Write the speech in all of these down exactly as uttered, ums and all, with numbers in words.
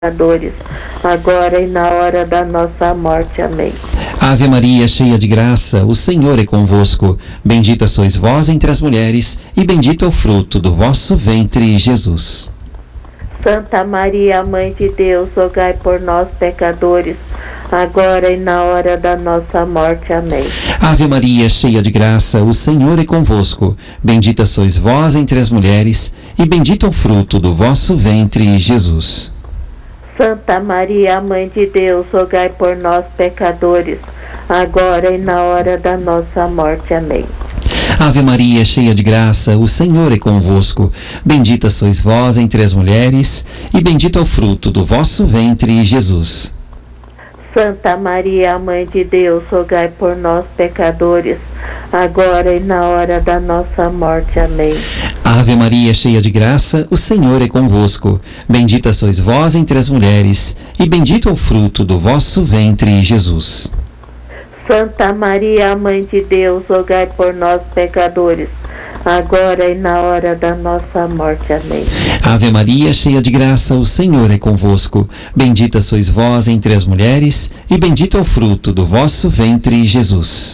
pecadores, agora e na hora da nossa morte. Amém. Ave Maria, cheia de graça, o Senhor é convosco. Bendita sois vós entre as mulheres, e bendito é o fruto do vosso ventre, Jesus. Santa Maria, Mãe de Deus, rogai por nós, pecadores, agora e na hora da nossa morte. Amém. Ave Maria, cheia de graça, o Senhor é convosco. Bendita sois vós entre as mulheres, e bendito é o fruto do vosso ventre, Jesus. Santa Maria, Mãe de Deus, rogai por nós, pecadores, agora e na hora da nossa morte. Amém. Ave Maria, cheia de graça, o Senhor é convosco. Bendita sois vós entre as mulheres, e bendito é o fruto do vosso ventre, Jesus. Santa Maria, Mãe de Deus, rogai por nós, pecadores, agora e na hora da nossa morte. Amém. Ave Maria, cheia de graça, o Senhor é convosco. Bendita sois vós entre as mulheres, e bendito é o fruto do vosso ventre, Jesus. Santa Maria, Mãe de Deus, rogai por nós, pecadores, agora e na hora da nossa morte. Amém. Ave Maria, cheia de graça, o Senhor é convosco. Bendita sois vós entre as mulheres, e bendito é o fruto do vosso ventre, Jesus.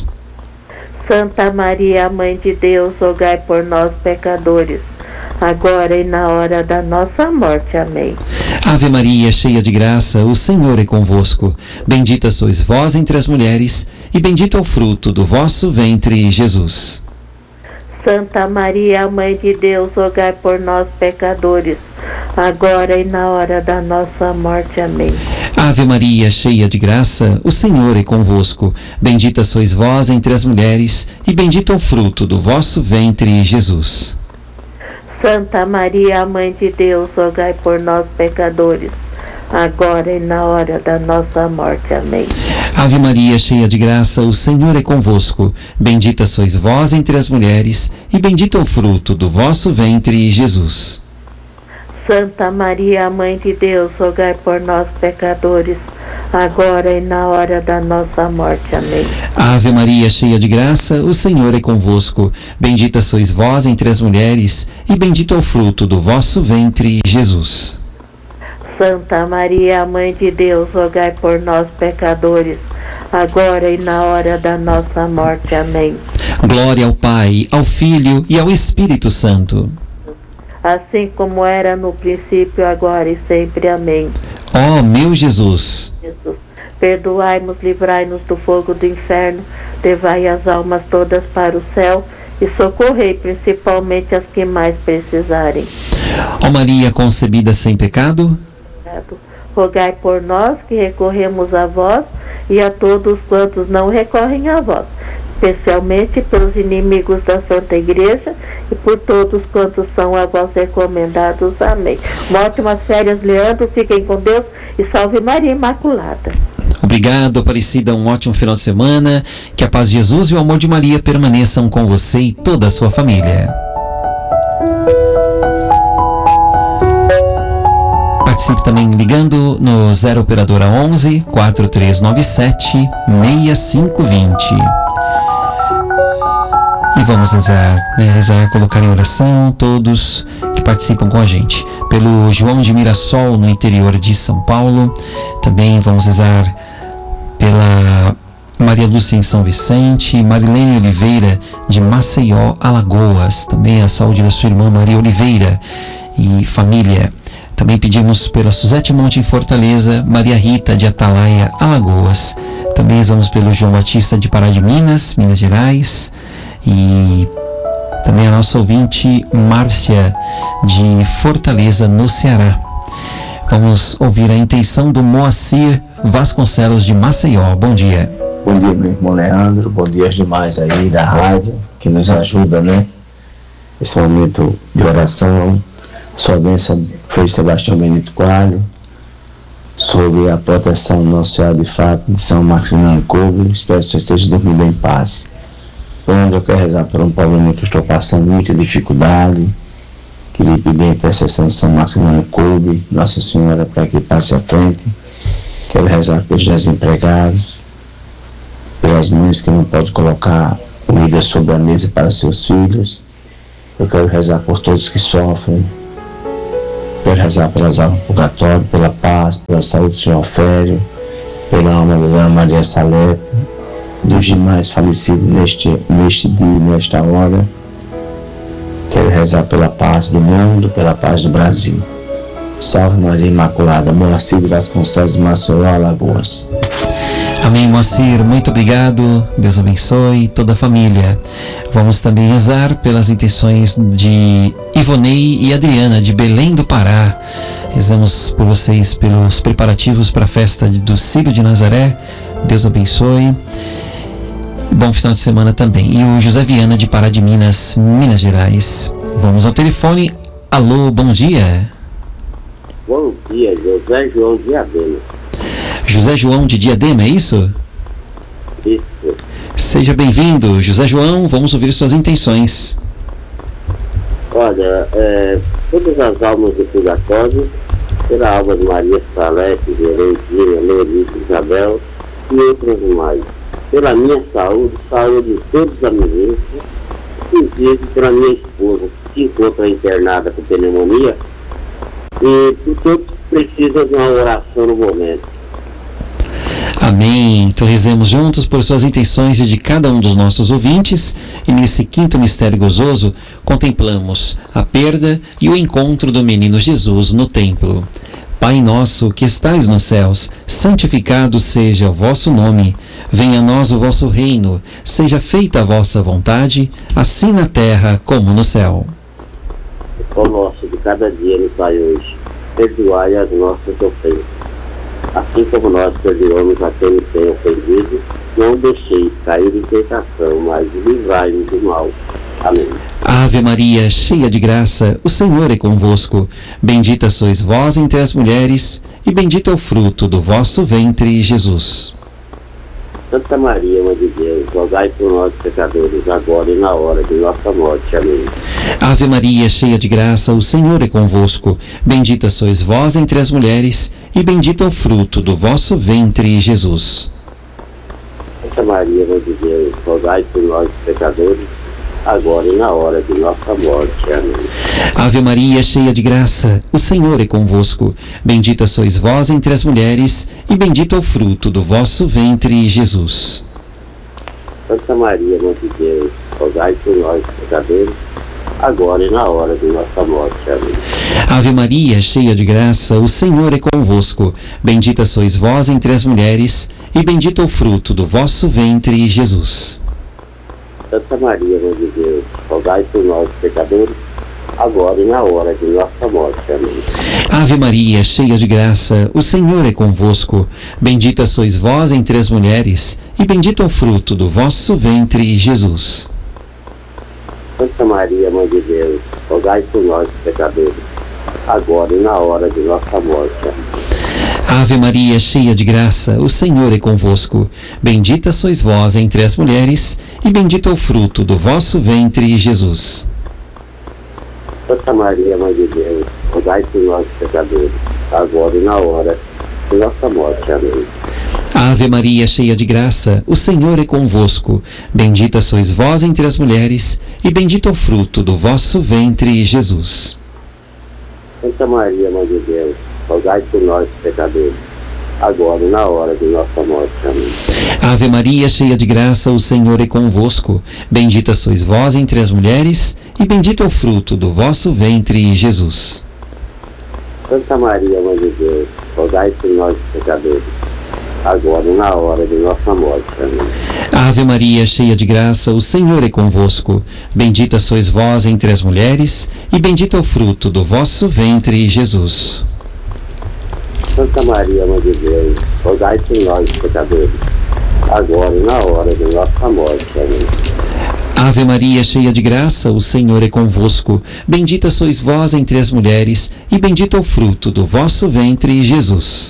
Santa Maria, Mãe de Deus, rogai por nós, pecadores, agora e na hora da nossa morte. Amém. Ave Maria, cheia de graça, o Senhor é convosco. Bendita sois vós entre as mulheres, e bendito é o fruto do vosso ventre, Jesus. Santa Maria, Mãe de Deus, rogai por nós, pecadores, agora e na hora da nossa morte. Amém. Ave Maria, cheia de graça, o Senhor é convosco. Bendita sois vós entre as mulheres, e bendito é o fruto do vosso ventre, Jesus. Santa Maria, Mãe de Deus, rogai por nós, pecadores, agora e na hora da nossa morte. Amém. Ave Maria, cheia de graça, o Senhor é convosco. Bendita sois vós entre as mulheres, e bendito é o fruto do vosso ventre, Jesus. Santa Maria, Mãe de Deus, rogai por nós, pecadores, agora e na hora da nossa morte. Amém. Ave Maria, cheia de graça, o Senhor é convosco. Bendita sois vós entre as mulheres, e bendito é o fruto do vosso ventre, Jesus. Santa Maria, Mãe de Deus, rogai por nós, pecadores, agora e na hora da nossa morte. Amém. Glória ao Pai, ao Filho e ao Espírito Santo. Assim como era no princípio, agora e sempre. Amém. Ó meu Jesus, Jesus, perdoai-nos, livrai-nos do fogo do inferno, levai as almas todas para o céu e socorrei principalmente as que mais precisarem. ó Maria concebida sem pecado, rogai por nós que recorremos a vós e a todos quantos não recorrem a vós, especialmente pelos inimigos da Santa Igreja e por todos quantos são a vós recomendados. Amém. Uma ótimas férias, Leandro, fiquem com Deus e salve Maria Imaculada. Obrigado, Aparecida, um ótimo final de semana, que a paz de Jesus e o amor de Maria permaneçam com você e toda a sua família. Participe também ligando no zero operadora onze, quatro três nove sete, seis cinco dois zero. E vamos rezar, né? Rezar, colocar em oração todos que participam com a gente. Pelo João de Mirassol, no interior de São Paulo. Também vamos rezar pela Maria Lúcia em São Vicente, Marilene Oliveira de Maceió, Alagoas. Também a saúde da sua irmã Maria Oliveira e família. Também pedimos pela Suzete Monte em Fortaleza, Maria Rita de Atalaia, Alagoas. Também rezamos pelo João Batista de Pará de Minas, Minas Gerais. E também a nossa ouvinte Márcia de Fortaleza, no Ceará. Vamos ouvir a intenção do Moacir Vasconcelos de Maceió. Bom dia. Bom dia, meu irmão Leandro. Bom dia aos demais aí da rádio, que nos ajuda, né? Esse momento de oração. Sua bênção, Frei Sebastião Benedito Coelho, sobre a proteção do nosso Senhor de Fátima, de São Maximiliano Kolbe. Espero que você esteja dormindo em paz. Leandro, eu quero rezar por um problema que eu estou passando, muita dificuldade. Queria pedir a intercessão de São Maximiliano Kolbe, Nossa Senhora, para que passe à frente. Quero rezar pelos desempregados, pelas mães que não podem colocar comida sobre a mesa para seus filhos. Eu quero rezar por todos que sofrem. Quero Quero rezar pelas almas do purgatório, pela paz, pela saúde do senhor Fério, pela alma da Dona Maria Salete, dos demais falecidos neste, neste dia, nesta hora. Quero rezar pela paz do mundo, pela paz do Brasil. Salve Maria Imaculada, Moacir Vasconcelos, Maceió, Alagoas. Amém, Moacir, muito obrigado, Deus abençoe toda a família. Vamos também rezar pelas intenções de Ivonei e Adriana, de Belém do Pará. Rezamos por vocês pelos preparativos para a festa do Círio de Nazaré. Deus abençoe. Bom final de semana também. E o José Viana, de Pará de Minas, Minas Gerais. Vamos ao telefone. Alô, bom dia. Bom dia, José João de Diadema. José João de Diadema, é isso? Isso. Seja bem-vindo, José João. Vamos ouvir suas intenções. Olha, é, todas as almas do purgatório, pela alma de Maria Salete, Gerentina, Leonide, Isabel e outras mais. Pela minha saúde, saúde de todos os amigos, inclusive pela minha esposa, que se encontra internada com pneumonia, e por todos precisam de uma oração no momento. Amém. Então rezemos juntos por suas intenções e de cada um dos nossos ouvintes. E nesse quinto mistério gozoso, contemplamos a perda e o encontro do menino Jesus no templo. Pai nosso que estais nos céus, santificado seja o vosso nome. Venha a nós o vosso reino. Seja feita a vossa vontade, assim na terra como no céu. O pão nosso de cada dia nos dai hoje. Perdoai as nossas ofensas, assim como nós perdoamos a quem nos tem ofendido. Não deixeis cair em tentação, mas livrai-nos do mal. Amém. Ave Maria, cheia de graça, o Senhor é convosco. Bendita sois vós entre as mulheres, e bendito é o fruto do vosso ventre, Jesus. Santa Maria, Mãe de Deus, rogai por nós pecadores, agora e na hora de nossa morte. Amém. Ave Maria, cheia de graça, o Senhor é convosco. Bendita sois vós entre as mulheres, e bendito é o fruto do vosso ventre, Jesus. Santa Maria, Mãe de Deus, rogai por nós pecadores, agora e na hora de nossa morte. Amém. Ave Maria, cheia de graça, o Senhor é convosco. Bendita sois vós entre as mulheres, e bendito é o fruto do vosso ventre, Jesus. Santa Maria, Mãe de Deus, rogai por nós pecadores, agora e na hora de nossa morte. Amém. Ave Maria, cheia de graça, o Senhor é convosco. Bendita sois vós entre as mulheres, e bendito é o fruto do vosso ventre, Jesus. Santa Maria, Mãe de Deus, rogai por nós pecadores, agora e na hora de nossa morte. Amém. Ave Maria, cheia de graça, o Senhor é convosco. Bendita sois vós entre as mulheres, e bendito é o fruto do vosso ventre, Jesus. Santa Maria, Mãe de Deus, rogai por nós pecadores, agora e na hora de nossa morte. Amém. Ave Maria, cheia de graça, o Senhor é convosco. Bendita sois vós entre as mulheres, e bendito é o fruto do vosso ventre, Jesus. Santa Maria, Mãe de Deus, rogai por nós pecadores, agora e na hora de nossa morte. Amém. Ave Maria, cheia de graça, o Senhor é convosco. Bendita sois vós entre as mulheres, e bendito é o fruto do vosso ventre, Jesus. Santa Maria, Mãe de Deus, rogai por nós pecadores, agora e na hora de nossa morte. Amém. Ave Maria, cheia de graça, o Senhor é convosco. Bendita sois vós entre as mulheres, e bendito é o fruto do vosso ventre, Jesus. Santa Maria, Mãe de Deus, rogai por nós pecadores, agora e na hora de nossa morte. Amém. Ave Maria, cheia de graça, o Senhor é convosco. Bendita sois vós entre as mulheres, e bendito é o fruto do vosso ventre, Jesus. Santa Maria, Mãe de Deus, rogai por nós pecadores, agora e na hora de nossa morte. Amém. Ave Maria, cheia de graça, o Senhor é convosco. Bendita sois vós entre as mulheres, e bendito é o fruto do vosso ventre, Jesus.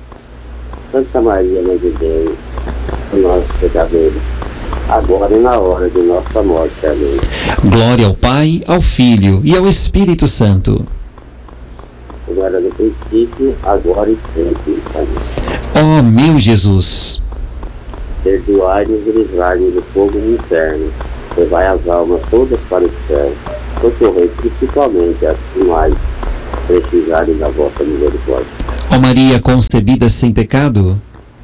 Santa Maria, Mãe de Deus, por nós pecadores, agora e na hora de nossa morte. Amém. Glória ao Pai, ao Filho e ao Espírito Santo. Como era no princípio, agora e sempre. Amém. Ó meu Jesus, Perdoai-nos e livrai-nos do fogo do inferno, levai as almas todas para o céu, socorrei principalmente as que mais precisarem da vossa misericórdia. Ó Maria concebida sem pecado,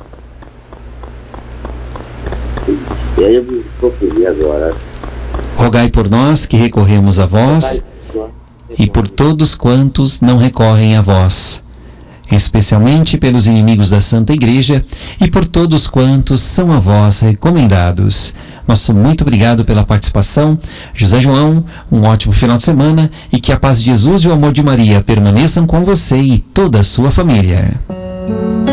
E aí eu me confundi agora. rogai por nós que recorremos a vós e por todos quantos não recorrem a vós, especialmente pelos inimigos da Santa Igreja e por todos quantos são a vós recomendados. Nosso muito obrigado pela participação, José João, um ótimo final de semana e que a paz de Jesus e o amor de Maria permaneçam com você e toda a sua família.